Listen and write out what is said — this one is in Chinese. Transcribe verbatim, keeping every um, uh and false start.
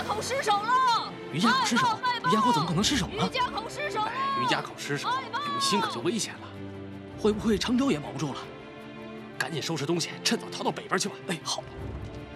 家口失守了！ 余家口失守？余家口怎么可能失守呢？ 余家口失守！ 余家口失守，刘星可就危险了，会不会常州也保不住了？赶紧收拾东西，趁早逃到北边去吧。哎，好。